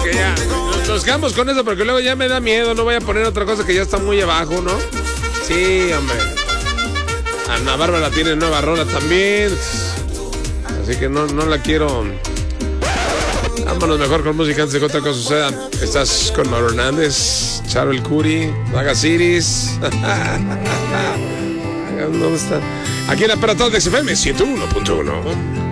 que ya nos quedamos con eso porque luego ya me da miedo. No voy a poner otra cosa que ya está muy abajo, ¿no? Sí, hombre. Ana Bárbara tiene nueva rola también. Así que no la quiero. Vámonos mejor con música antes de que otra cosa suceda. Estás con Mauro Hernández, Charo el Curi, Maga Ciris. ¿Dónde está? Aquí en la Aparato de XFM 101.1.